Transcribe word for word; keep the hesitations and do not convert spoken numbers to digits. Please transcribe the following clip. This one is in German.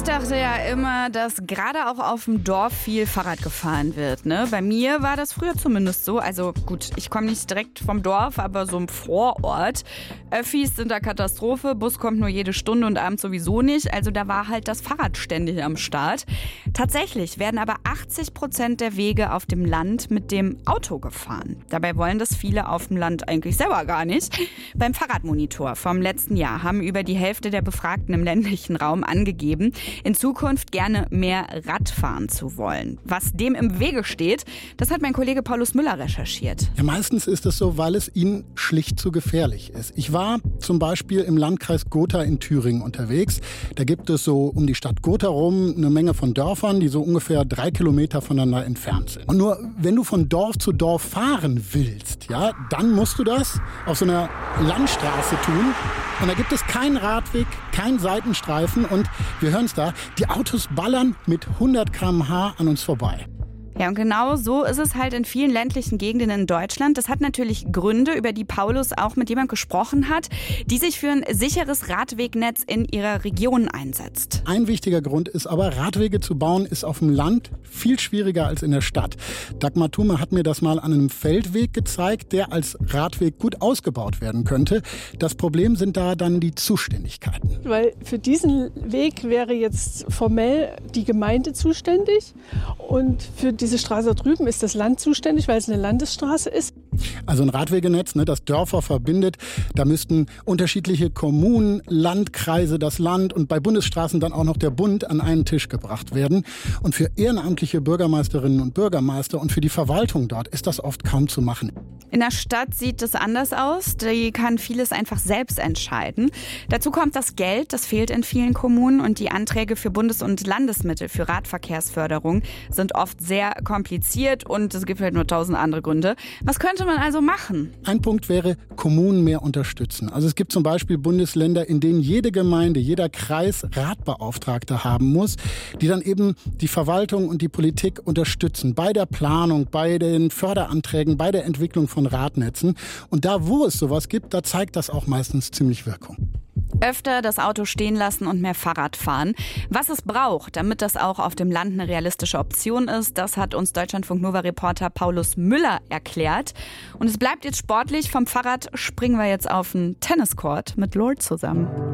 dachte ja immer, dass gerade auch auf dem Dorf viel Fahrrad gefahren wird. Ne? Bei mir war das früher zumindest so. Also gut, ich komme nicht direkt vom Dorf, aber so im Vorort. Öffis sind da Katastrophe, Bus kommt nur jede Stunde und abends sowieso nicht. Also da war halt das Fahrrad ständig am Start. Tatsächlich werden aber achtzig Prozent der Wege auf dem Land mit dem Auto gefahren. Dabei wollen das viele auf dem Land eigentlich selber gar nicht. Beim Fahrradmonitor vom letzten Jahr haben über die Hälfte der Befragten im ländlichen Raum angegeben, in Zukunft gerne mehr Rad fahren zu wollen. Was dem im Wege steht, das hat mein Kollege Paulus Müller recherchiert. Ja, meistens ist es so, weil es ihnen schlicht zu gefährlich ist. Ich war zum Beispiel im Landkreis Gotha in Thüringen unterwegs. Da gibt es so um die Stadt Gotha rum eine Menge von Dörfern, die so ungefähr drei Kilometer voneinander entfernt sind. Und nur wenn du von Dorf zu Dorf fahren willst, ja, dann musst du das auf so einer Landstraße tun. Und da gibt es keinen Radweg, keinen Seitenstreifen und wir hören es da, die Autos ballern mit hundert Kilometer pro Stunde an uns vorbei. Ja, und genau so ist es halt in vielen ländlichen Gegenden in Deutschland. Das hat natürlich Gründe, über die Paulus auch mit jemandem gesprochen hat, die sich für ein sicheres Radwegnetz in ihrer Region einsetzt. Ein wichtiger Grund ist aber, Radwege zu bauen ist auf dem Land viel schwieriger als in der Stadt. Dagmar Thume hat mir das mal an einem Feldweg gezeigt, der als Radweg gut ausgebaut werden könnte. Das Problem sind da dann die Zuständigkeiten. Weil für diesen Weg wäre jetzt formell die Gemeinde zuständig und für die Diese Straße da drüben ist das Land zuständig, weil es eine Landesstraße ist. Also ein Radwegenetz, ne, das Dörfer verbindet. Da müssten unterschiedliche Kommunen, Landkreise, das Land und bei Bundesstraßen dann auch noch der Bund an einen Tisch gebracht werden. Und für ehrenamtliche Bürgermeisterinnen und Bürgermeister und für die Verwaltung dort ist das oft kaum zu machen. In der Stadt sieht es anders aus. Die kann vieles einfach selbst entscheiden. Dazu kommt das Geld, das fehlt in vielen Kommunen. Und die Anträge für Bundes- und Landesmittel für Radverkehrsförderung sind oft sehr kompliziert und es gibt halt nur tausend andere Gründe. Was könnte man also machen? Ein Punkt wäre, Kommunen mehr unterstützen. Also es gibt zum Beispiel Bundesländer, in denen jede Gemeinde, jeder Kreis Radbeauftragte haben muss, die dann eben die Verwaltung und die Politik unterstützen bei der Planung, bei den Förderanträgen, bei der Entwicklung von Radnetzen. Und da, wo es sowas gibt, da zeigt das auch meistens ziemlich Wirkung. Öfter das Auto stehen lassen und mehr Fahrrad fahren. Was es braucht, damit das auch auf dem Land eine realistische Option ist, das hat uns Deutschlandfunk-Nova-Reporter Paulus Müller erklärt. Und es bleibt jetzt sportlich. Vom Fahrrad springen wir jetzt auf den Tenniscourt mit Lord zusammen.